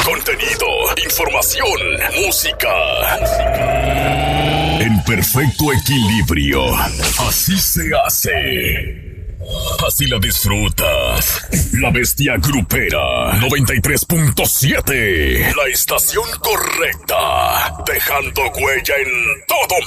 contenido, información, música. En perfecto equilibrio. Así se hace. Así la disfrutas. La Bestia Grupera 93.7. La estación correcta. Dejando huella en todo